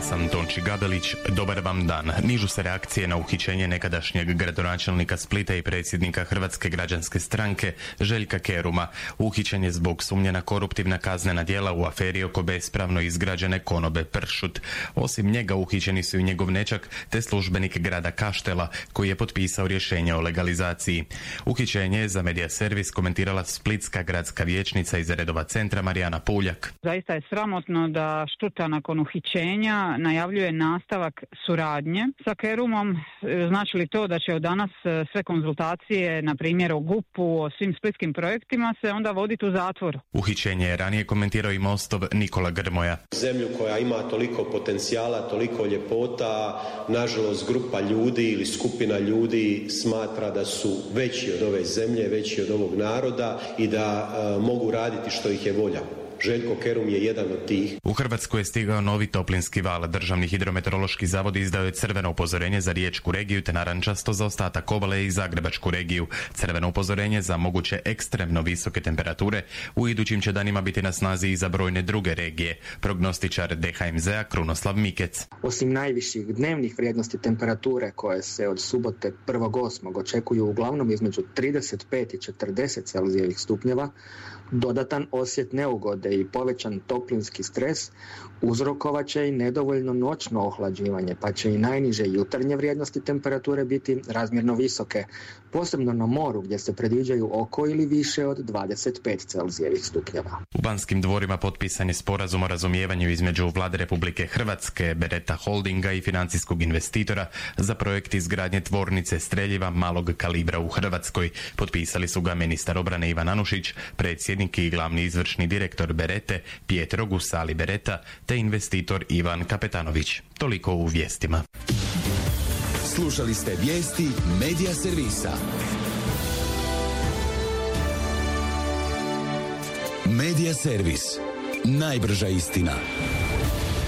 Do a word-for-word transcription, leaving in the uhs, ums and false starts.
sam Tonči Gabelić, dobar vam dan. Nižu se reakcije na uhićenje nekadašnjeg gradonačelnika Splita i predsjednika Hrvatske građanske stranke Željka Keruma. Uhićen je zbog sumnje na koruptivna kaznena djela u aferi oko bespravno izgrađene konobe Pršut. Osim njega uhićeni su i njegov nećak te službenik grada Kaštela koji je potpisao rješenje o legalizaciji. Uhićenje je za Medija Servis komentirala splitska gradska vijećnica iz redova centra Marijana Puljak. Zaista je sramotno da Štuta nakon uhićenja najavljuje nastavak suradnje sa Kerumom. Znači li to da će od danas sve konzultacije, na primjer o G U P-u, o svim splitskim projektima, se onda voditi u zatvor? Uhićenje je ranije komentirao i Mostov Nikola Grmoja. Zemlju koja ima toliko potencijala, toliko ljepota, nažalost grupa ljudi ili skupina ljudi smatra da su veći od ove zemlje, veći od ovog naroda i da uh, mogu raditi što ih je volja. Željko Kerum je jedan od tih. U Hrvatsku je stigao novi toplinski val. Državni hidrometeorološki zavod izdao je crveno upozorenje za riječku regiju te narančasto za ostatak obale i zagrebačku regiju. Crveno upozorenje za moguće ekstremno visoke temperature u idućim će danima biti na snazi i za brojne druge regije. Prognostičar D H M Z-a Krunoslav Mikec. Osim najviših dnevnih vrijednosti temperature koje se od subote prvog osmog očekuju uglavnom između trideset pet i četrdeset celzijevih stupnjeva, dodatan osjet neugode i povećan toplinski stres uzrokovat će i nedovoljno noćno ohlađivanje, pa će i najniže jutarnje vrijednosti temperature biti razmjerno visoke, posebno na moru gdje se predviđaju oko ili više od dvadeset pet celzijevih stupnjeva. U Banskim dvorima potpisan je sporazum o razumijevanju između Vlade Republike Hrvatske, Beretta Holdinga i financijskog investitora za projekt izgradnje tvornice streljiva malog kalibra u Hrvatskoj. Potpisali su ga ministar obrane Ivan Anušić, predsjednik i glavni izvršni direktor Berete Pietro Gusali Beretta te investitor Ivan Kapetanović. Toliko u vijestima. Slušali ste vijesti Medija Servisa. Medija Servis. Najbrža istina.